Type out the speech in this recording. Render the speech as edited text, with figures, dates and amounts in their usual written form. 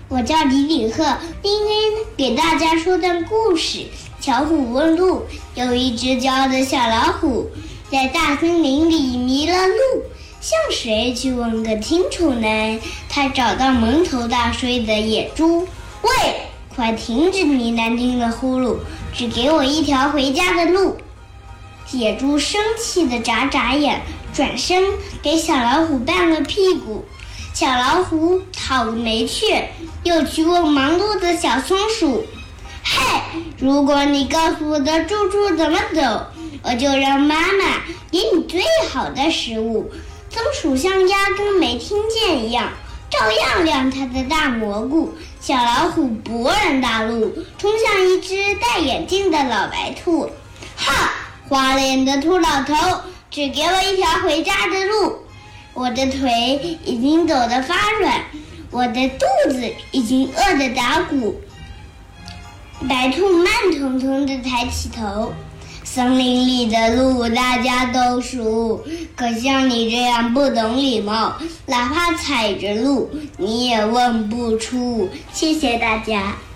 我叫李李贺，今天给大家说段故事。巧虎问路，有一只骄傲的小老虎，在大森林里迷了路，向谁去问个清楚呢？他找到蒙头大睡的野猪，喂，快停止你难听的呼噜，只给我一条回家的路。野猪生气地眨眨眼，转身给小老虎绊了屁股。小老虎讨个没趣，又去问忙碌的小松鼠，嘿，如果你告诉我的住处怎么走，我就让妈妈给你最好的食物。松鼠像压根没听见一样，照样亮它的大蘑菇。小老虎勃然大怒，冲向一只戴眼镜的老白兔，哈，花脸的秃老头，只给我一条回家的路。我的腿已经走得发软，我的肚子已经饿得打鼓。白兔慢腾腾地抬起头，森林里的路大家都熟，可像你这样不懂礼貌，哪怕踩着路你也问不出。谢谢大家。